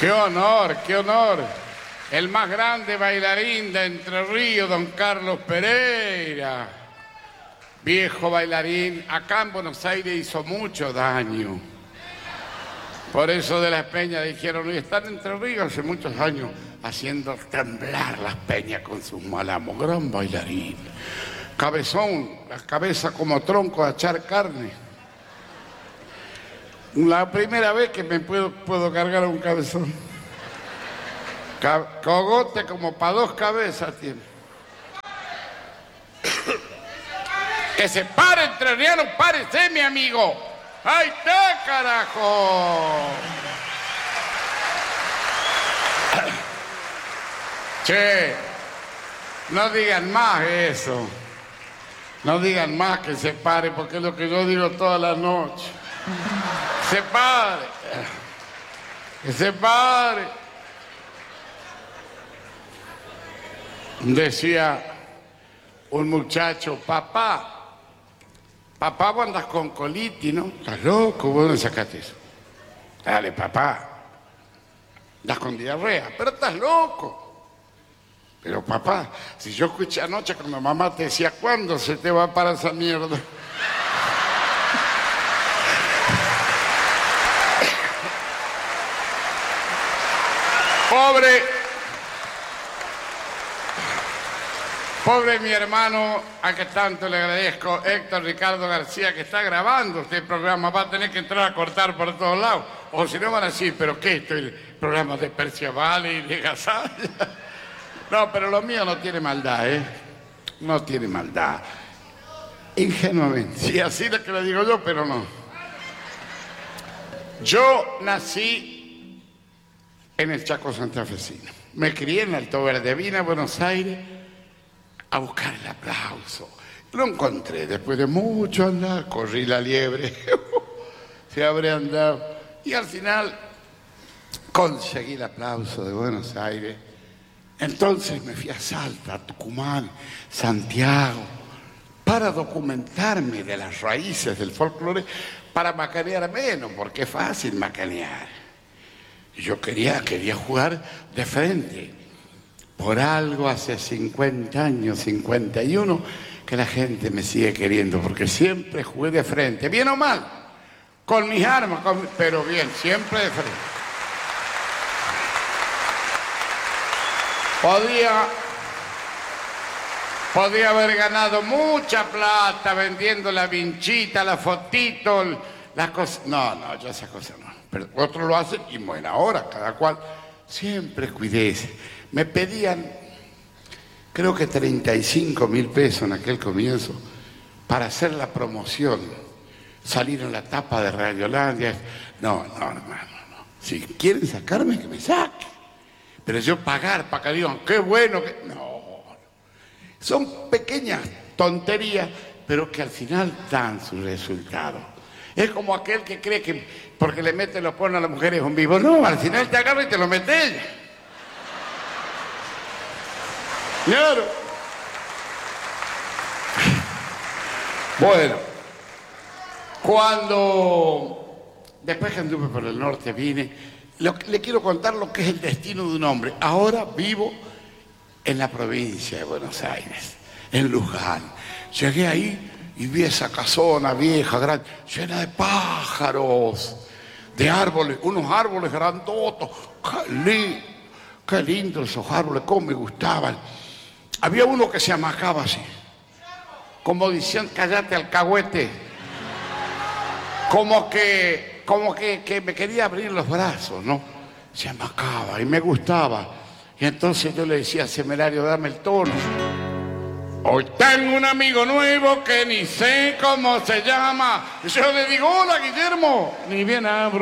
Qué honor, qué honor. El más grande bailarín de Entre Ríos, don Carlos Pereira. Viejo bailarín, acá en Buenos Aires hizo mucho daño. Por eso de las peñas dijeron, y están Entre Ríos hace muchos años haciendo temblar las peñas con sus malamos. Gran bailarín. Cabezón, la cabeza como tronco a echar carne. La primera vez que me puedo cargar a un cabezón. Cogote como para 2 cabezas tiene. Que se pare, entrerriano, párese, mi amigo. ¡Ahí está, carajo! Che, no digan más eso. No digan más que se pare, porque es lo que yo digo toda la noche. Se pare. Que se pare. Decía un muchacho, papá, vos andas con colitis, ¿no? ¿Estás loco? ¿Vos dónde sacaste eso? Dale, papá, andas con diarrea, pero estás loco. Pero papá, si yo escuché anoche cuando mamá te decía, ¿cuándo se te va para esa mierda? Pobre mi hermano, a que tanto le agradezco, Héctor Ricardo García, que está grabando este programa. Va a tener que entrar a cortar por todos lados. O si no van a decir, ¿pero qué? ¿Esto es el programa de Perciabale y de Gasalla? No, pero lo mío no tiene maldad, ¿eh? No tiene maldad. Ingenuamente. Sí, así es que lo digo yo, pero no. Yo nací en el Chaco santafesino. Me crié en Alto Verde, vine a Buenos Aires a buscar el aplauso. Lo encontré después de mucho andar, corrí la liebre, se habré andado. Y al final conseguí el aplauso de Buenos Aires. Entonces me fui a Salta, a Tucumán, Santiago, para documentarme de las raíces del folclore, para macanear menos, porque es fácil macanear. Yo quería jugar de frente. Por algo hace 50 años, 51, que la gente me sigue queriendo, porque siempre jugué de frente, bien o mal, con mis armas, pero bien, siempre de frente. Podía haber ganado mucha plata vendiendo la vinchita, la fotito, las cosas. No, yo esas cosas no. Pero otros lo hacen y buena hora, cada cual. Siempre cuidé. Me pedían, creo que 35.000 pesos en aquel comienzo, para hacer la promoción. Salir en la tapa de Radiolandia. No, hermano, no. Si quieren sacarme, que me saquen. Pero yo pagar para que digan, qué bueno que... No. Son pequeñas tonterías, pero que al final dan su resultado. Es como aquel que cree que porque le mete los pornos a las mujeres un vivo. No, al final te agarra y te lo mete ella. Claro. Bueno, después que anduve por el norte vine, le quiero contar lo que es el destino de un hombre. Ahora vivo en la provincia de Buenos Aires, en Luján. Llegué ahí y vi esa casona vieja, grande, llena de pájaros, de árboles, unos árboles grandotos. Qué lindo esos árboles, cómo me gustaban. Había uno que se amacaba así, como diciendo, cállate alcahuete, como que me quería abrir los brazos, ¿no? Se amacaba y me gustaba. Y entonces yo le decía, Semerario, dame el tono. Hoy tengo un amigo nuevo que ni sé cómo se llama. Y yo le digo, hola, Guillermo. Ni bien abro.